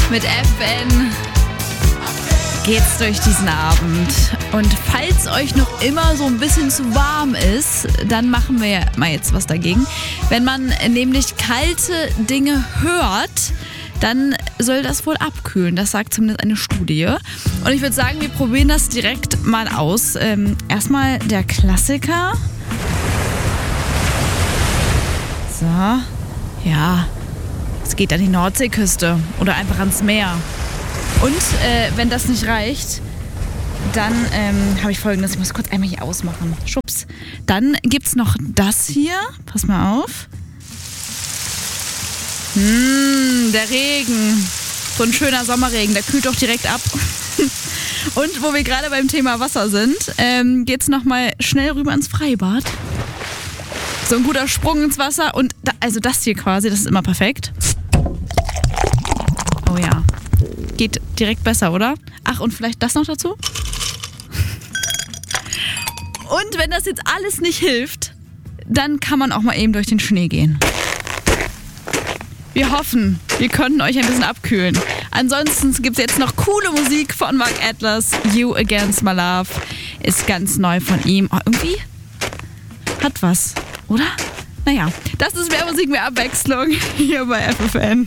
Mit FN geht's durch diesen Abend. Und falls euch noch immer so ein bisschen zu warm ist, dann machen wir mal jetzt was dagegen. Wenn man nämlich kalte Dinge hört, dann soll das wohl abkühlen. Das sagt zumindest eine Studie. Und ich würde sagen, wir probieren das direkt mal aus. Erstmal der Klassiker. So, ja, es geht an die Nordseeküste oder einfach ans Meer. Und wenn das nicht reicht, dann habe ich Folgendes. Ich muss kurz einmal hier ausmachen. Schubs. Dann gibt's noch das hier. Pass mal auf. Der Regen. So ein schöner Sommerregen, der kühlt doch direkt ab. Und wo wir gerade beim Thema Wasser sind, geht's nochmal schnell rüber ins Freibad. So ein guter Sprung ins Wasser und also das hier quasi, das ist immer perfekt. Oh ja, geht direkt besser, oder? Ach, und vielleicht das noch dazu? Und wenn das jetzt alles nicht hilft, dann kann man auch mal eben durch den Schnee gehen. Wir hoffen, wir können euch ein bisschen abkühlen. Ansonsten gibt es jetzt noch coole Musik von Mark Atlas. You Against My Love ist ganz neu von ihm. Oh, irgendwie hat was, oder? Naja, das ist mehr Musik, mehr Abwechslung hier bei FFN.